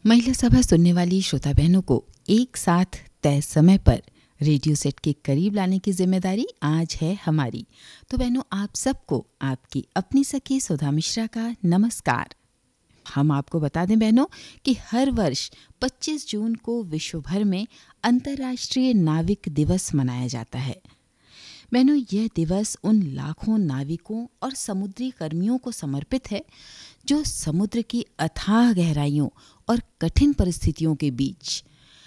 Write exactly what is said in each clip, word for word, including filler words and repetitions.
महिला सभा सुनने वाली श्रोता बहनों को एक साथ तय समय पर रेडियो सेट के करीब लाने की जिम्मेदारी आज है हमारी। तो बहनों, आप सबको आपकी अपनी सखी सुधा मिश्रा का नमस्कार। हम आपको बता दें बहनों कि हर वर्ष पच्चीस जून को विश्व भर में अंतर्राष्ट्रीय नाविक दिवस मनाया जाता है। बहनों, यह दिवस उन लाखों नाविकों और समुद्री कर्मियों को समर्पित है जो समुद्र की अथाह गहराइयों और कठिन परिस्थितियों के बीच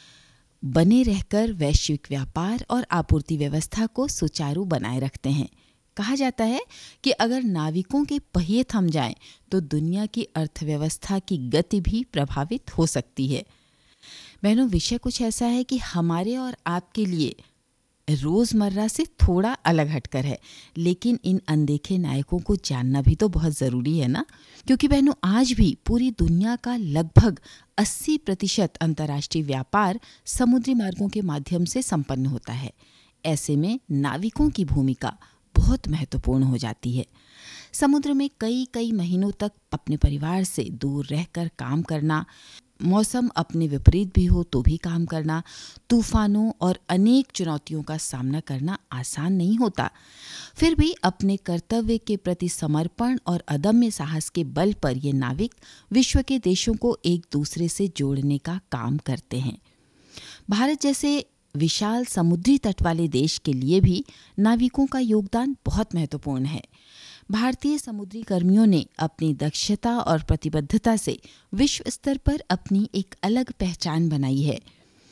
बने रहकर वैश्विक व्यापार और आपूर्ति व्यवस्था को सुचारू बनाए रखते हैं। कहा जाता है कि अगर नाविकों के पहिए थम जाएं तो दुनिया की अर्थव्यवस्था की गति भी प्रभावित हो सकती है। बहनों, विषय कुछ ऐसा है कि हमारे और आपके लिए रोजमर्रा से थोड़ा अलग हटकर है, लेकिन इन अनदेखे नायकों को जानना भी तो बहुत ज़रूरी है ना। क्योंकि बहनों, आज भी पूरी दुनिया का लगभग अस्सी प्रतिशत अंतर्राष्ट्रीय व्यापार समुद्री मार्गों के माध्यम से संपन्न होता है। ऐसे में नाविकों की भूमिका बहुत महत्वपूर्ण हो जाती है। समुद्र में कई कई महीनों तक अपने परिवार से दूर रहकर काम करना, मौसम अपने विपरीत भी हो तो भी काम करना, तूफानों और अनेक चुनौतियों का सामना करना आसान नहीं होता। फिर भी अपने कर्तव्य के प्रति समर्पण और अदम्य साहस के बल पर ये नाविक विश्व के देशों को एक दूसरे से जोड़ने का काम करते हैं। भारत जैसे विशाल समुद्री तट वाले देश के लिए भी नाविकों का योगदान बहुत महत्वपूर्ण है। भारतीय समुद्री कर्मियों ने अपनी दक्षता और प्रतिबद्धता से विश्व स्तर पर अपनी एक अलग पहचान बनाई है।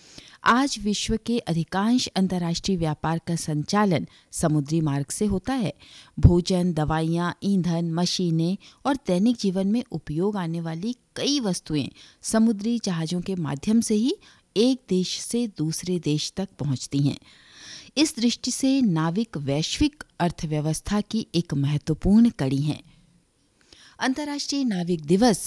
आज विश्व के अधिकांश अंतर्राष्ट्रीय व्यापार का संचालन समुद्री मार्ग से होता है। भोजन, दवाइयाँ, ईंधन, मशीनें और दैनिक जीवन में उपयोग आने वाली कई वस्तुएं समुद्री जहाज़ों के माध्यम से ही एक देश से दूसरे देश तक पहुंचती हैं। इस दृष्टि से नाविक वैश्विक अर्थव्यवस्था की एक महत्वपूर्ण कड़ी हैं। अंतर्राष्ट्रीय नाविक दिवस